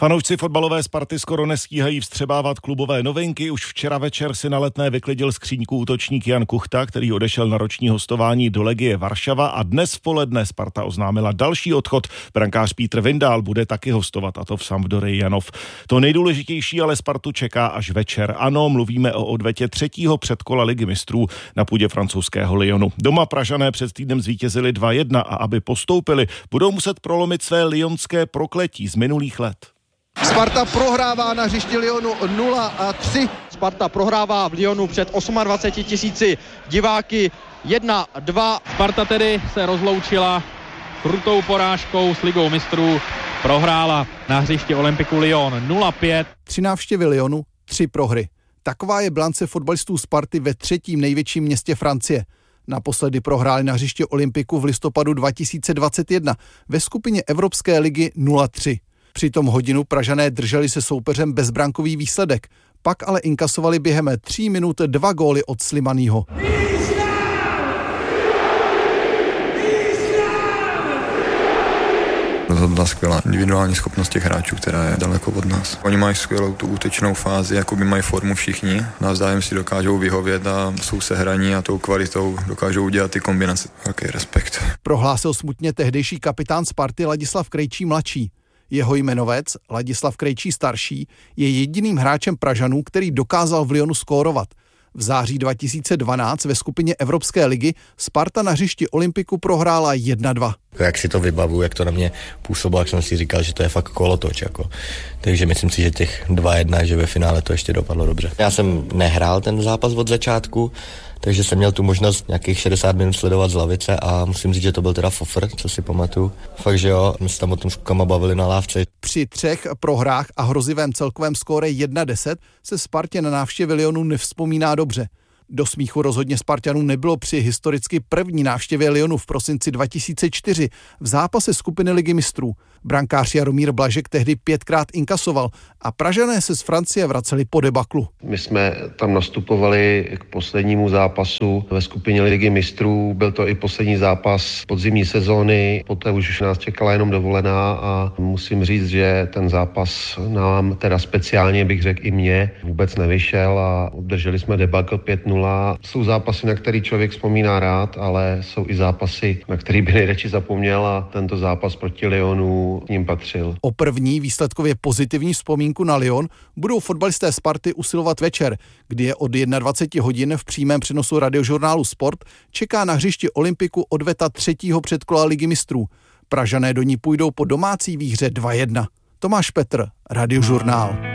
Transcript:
Fanoušci fotbalové Sparty skoro nestíhají vstřebávat klubové novinky. Už včera večer si na Letné vyklidil skříňku útočník Jan Kuchta, který odešel na roční hostování do Legie Varšava, a dnes v poledne Sparta oznámila další odchod. Brankář Petr Vindál bude taky hostovat, a to v Sampdorii Janov. To nejdůležitější ale Spartu čeká až večer. Ano, mluvíme o odvetě třetího předkola Ligy mistrů na půdě francouzského Lyonu. Doma Pražané před týdnem zvítězili 2-1 a aby postoupili, budou muset prolomit své lyonské prokletí z minulých let. Sparta prohrává na hřišti Lyonu 0-3. Sparta prohrává v Lyonu před 28 000 diváky 1-2. Sparta tedy se rozloučila krutou porážkou s Ligou mistrů. Prohrála na hřišti Olympiku Lyon 0-5. 3 návštěvy Lyonu, 3 prohry. Taková je bilance fotbalistů Sparty ve třetím největším městě Francie. Naposledy prohráli na hřišti Olympiku v listopadu 2021 ve skupině Evropské ligy 0-3. Přitom hodinu Pražané drželi se soupeřem bezbrankový výsledek, pak ale inkasovali během 3 minut 2 góly od Slimanýho. Rozhodla skvělá individuální schopnost těch hráčů, která je daleko od nás. Oni mají skvělou tu útočnou fázi, jakoby mají formu všichni, navzájem si dokážou vyhovět a jsou sehraní a tou kvalitou dokážou udělat ty kombinace. Velký respekt. Prohlásil smutně tehdejší kapitán Sparty Ladislav Krejčí mladší. Jeho jmenovec, Ladislav Krejčí starší, je jediným hráčem Pražanů, který dokázal v Lyonu skórovat. V září 2012 ve skupině Evropské ligy Sparta na hřišti Olympiku prohrála 1-2. Jak si to vybavuju, jak to na mě působilo, jak jsem si říkal, že to je fakt kolotoč. Takže myslím si, že těch 2-1, že ve finále to ještě dopadlo dobře. Já jsem nehrál ten zápas od začátku, takže jsem měl tu možnost nějakých 60 minut sledovat z lavice a musím říct, že to byl teda fofr, co si pamatuju. Fakt, že jo, my se tam o tom s klukama bavili na lávce. Při 3 prohrách a hrozivém celkovém skóre 1-10 se Spartě na návštěvě Lyonu nevzpomíná dobře. Do smíchu rozhodně Spartanů nebylo při historicky první návštěvě Lyonu v prosinci 2004 v zápase skupiny Ligy mistrů. Brankář Jaromír Blažek tehdy 5krát inkasoval a Pražané se z Francie vraceli po debaklu. My jsme tam nastupovali k poslednímu zápasu ve skupině Ligy mistrů. Byl to i poslední zápas podzimní sezóny, poté už nás čekala jenom dovolená a musím říct, že ten zápas nám teda speciálně, bych řekl i mě, vůbec nevyšel a obdrželi jsme debakl 5-0. Jsou zápasy, na který člověk vzpomíná rád, ale jsou i zápasy, na který by nejradši zapomněl a tento zápas proti Lyonu k ním patřil. O první výsledkově pozitivní vzpomínku na Lyon budou fotbalisté Sparty usilovat večer, kdy je od 21 hodin v přímém přenosu radiožurnálu Sport čeká na hřišti Olympiku odveta třetího předkola Ligy mistrů. Pražané do ní půjdou po domácí výhře 2-1. Tomáš Petr, Radiožurnál.